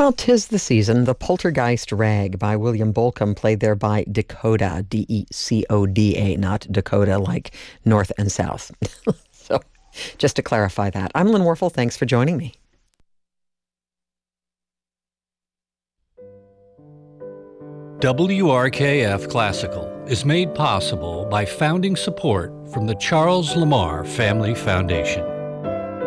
Well, 'tis the season. The Poltergeist Rag by William Bolcom, played there by Decoda, Decoda, not Dakota like North and South. So just to clarify that. I'm Lynn Warfel. Thanks for joining me. WRKF Classical is made possible by founding support from the Charles Lamar Family Foundation.